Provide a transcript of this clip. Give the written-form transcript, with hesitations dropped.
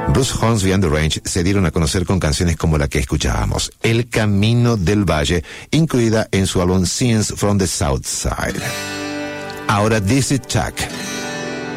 Bruce Hornsby and the Range se dieron a conocer con canciones como la que escuchábamos, El Camino del Valle, incluida en su álbum Scenes from the South Side. Ahora This Is Chuck.